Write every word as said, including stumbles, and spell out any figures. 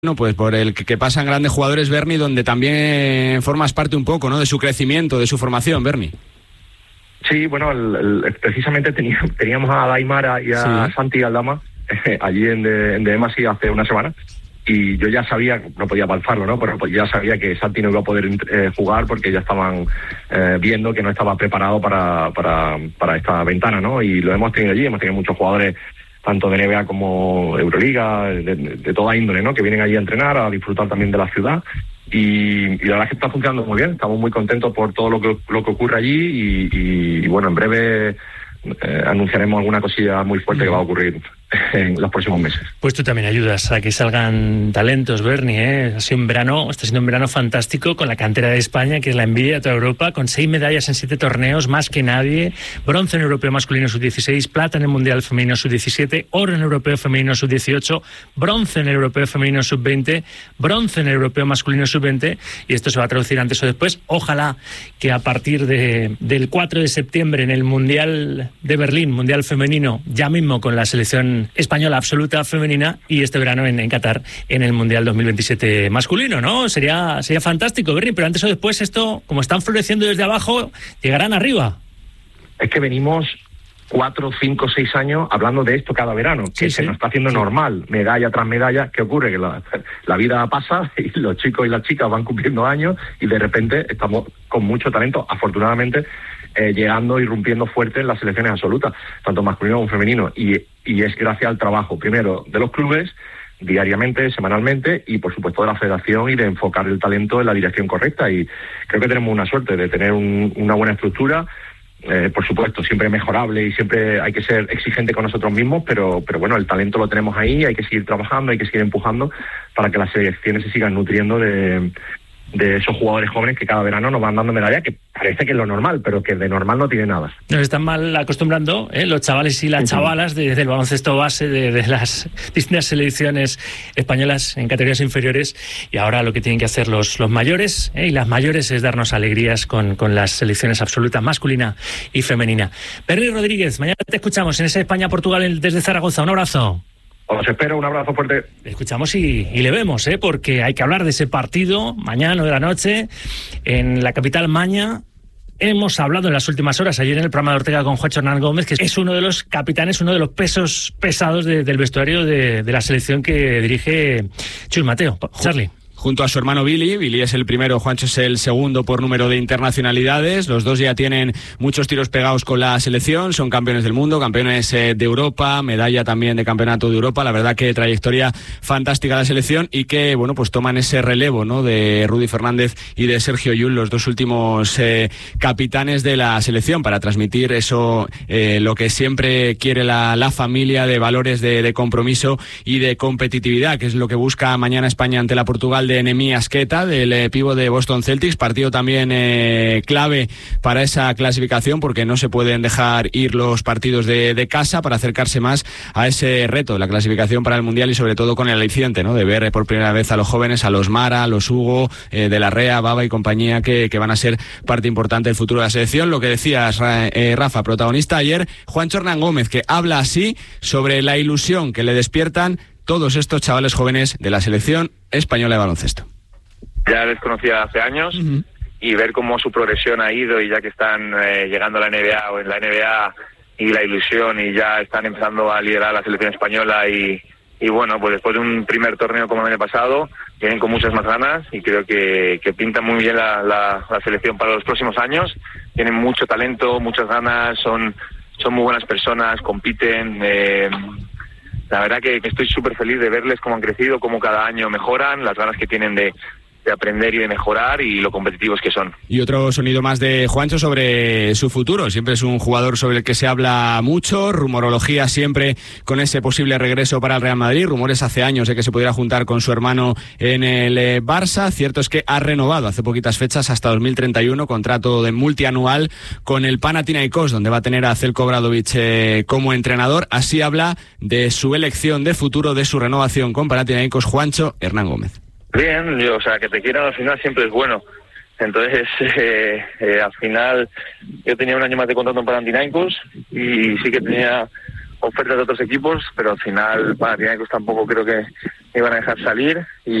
Bueno, pues por el que, que pasan grandes jugadores, Berni, donde también formas parte un poco, ¿no?, de su crecimiento, de su formación, Berni. Sí, bueno, el, el, precisamente teníamos, teníamos a Daimara y a sí. Santi Aldama eh, allí en de, en de Emasi hace una semana, y yo ya sabía, no podía palparlo, ¿no?, pero ya sabía que Santi no iba a poder eh, jugar porque ya estaban eh, viendo que no estaba preparado para, para, para esta ventana, ¿no?, y lo hemos tenido allí, hemos tenido muchos jugadores tanto de N B A como Euroliga, de, de toda índole, ¿no?, que vienen allí a entrenar, a disfrutar también de la ciudad, y, y la verdad es que está funcionando muy bien, estamos muy contentos por todo lo que, lo que ocurre allí, y, y, y bueno, en breve eh, anunciaremos alguna cosilla muy fuerte que va a ocurrir en los próximos meses. Pues tú también ayudas a que salgan talentos, Berni, ¿eh? Ha sido un verano, está siendo un verano fantástico con la cantera de España, que es la envidia de toda Europa, con seis medallas en siete torneos, más que nadie, bronce en el Europeo Masculino sub dieciséis, plata en el Mundial Femenino sub diecisiete, oro en el Europeo Femenino sub dieciocho, bronce en el Europeo Femenino sub veinte, bronce en el Europeo Masculino sub veinte, y esto se va a traducir antes o después. Ojalá que a partir de, del cuatro de septiembre en el Mundial de Berlín, Mundial Femenino, ya mismo con la selección española absoluta femenina, y este verano en, en Qatar en el Mundial dos mil veintisiete masculino, ¿no? Sería sería fantástico, Berni, pero antes o después esto, como están floreciendo desde abajo, llegarán arriba. Es que venimos cuatro, cinco, seis años hablando de esto cada verano, que sí, se sí. nos está haciendo sí. normal, medalla tras medalla. ¿Qué ocurre? Que la, la vida pasa y los chicos y las chicas van cumpliendo años y de repente estamos con mucho talento, afortunadamente, eh, llegando, irrumpiendo fuerte en las selecciones absolutas, tanto masculino como femenino, y, y es gracias al trabajo, primero, de los clubes, diariamente, semanalmente, y por supuesto de la federación, y de enfocar el talento en la dirección correcta, y creo que tenemos una suerte de tener un, una buena estructura. Eh, por supuesto, siempre mejorable y siempre hay que ser exigente con nosotros mismos, pero, pero bueno, el talento lo tenemos ahí, hay que seguir trabajando, hay que seguir empujando para que las selecciones se sigan nutriendo de, de esos jugadores jóvenes que cada verano nos van dando medallas, que parece que es lo normal, pero que de normal no tiene nada. Nos están mal acostumbrando, ¿eh?, los chavales y las chavalas de, del baloncesto base de, de las distintas selecciones españolas en categorías inferiores, y ahora lo que tienen que hacer los, los mayores, ¿eh?, y las mayores, es darnos alegrías con, con las selecciones absolutas masculina y femenina. Berni Rodríguez, mañana te escuchamos en ese España-Portugal desde Zaragoza. Un abrazo. Os espero, un abrazo fuerte. Le escuchamos y, y le vemos, ¿eh?, porque hay que hablar de ese partido mañana, nueve de la noche, en la capital maña. Hemos hablado en las últimas horas, ayer en el programa de Ortega con Juancho Hernán Gómez, que es uno de los capitanes, uno de los pesos pesados de, del vestuario de, de la selección que dirige Chus Mateo. Charlie. Junto a su hermano Billy. Billy es el primero, Juancho es el segundo por número de internacionalidades. Los dos ya tienen muchos tiros pegados con la selección, son campeones del mundo, campeones eh, de Europa, medalla también de campeonato de Europa. La verdad que trayectoria fantástica la selección, y que, bueno, pues toman ese relevo, ¿no?, de Rudy Fernández y de Sergio Llull, los dos últimos eh, capitanes de la selección, para transmitir eso, eh, lo que siempre quiere la, la familia, de valores de, de compromiso y de competitividad, que es lo que busca mañana España ante la Portugal de Nemi Asqueta, del eh, pívot de Boston Celtics. Partido también eh, clave para esa clasificación, porque no se pueden dejar ir los partidos de, de casa para acercarse más a ese reto de la clasificación para el Mundial, y sobre todo con el aliciente, ¿no?, de ver eh, por primera vez a los jóvenes, a los Mara, a los Hugo, eh, de la Rea, Baba y compañía, que, que van a ser parte importante del futuro de la selección. Lo que decías, eh, Rafa, protagonista ayer, Juancho Hernán Gómez, que habla así sobre la ilusión que le despiertan todos estos chavales jóvenes de la selección española de baloncesto. Ya les conocía hace años, uh-huh. y ver cómo su progresión ha ido, y ya que están eh, llegando a la N B A o en la N B A, y la ilusión, y ya están empezando a liderar la selección española, y, y bueno, pues después de un primer torneo como el año pasado, vienen con muchas más ganas, y creo que, que pintan muy bien la, la, la selección para los próximos años. Tienen mucho talento, muchas ganas, son, son muy buenas personas, compiten. Eh, La verdad que, que estoy súper feliz de verles cómo han crecido, cómo cada año mejoran, las ganas que tienen de, de aprender y de mejorar, y lo competitivos que son. Y otro sonido más de Juancho sobre su futuro. Siempre es un jugador sobre el que se habla mucho, rumorología siempre con ese posible regreso para el Real Madrid, rumores hace años de que se pudiera juntar con su hermano en el eh, Barça. Cierto es que ha renovado hace poquitas fechas hasta dos mil treinta y uno, contrato de multianual con el Panathinaikos, donde va a tener a Zeljko Obradovic eh, como entrenador. Así habla de su elección de futuro, de su renovación con Panathinaikos, Juancho Hernán Gómez. Bien, yo, o sea, que te quieran al final siempre es bueno. Entonces, eh, eh, al final, yo tenía un año más de contrato en Panathinaikos, y sí que tenía ofertas de otros equipos, pero al final Panathinaikos tampoco creo que, me iban a dejar salir y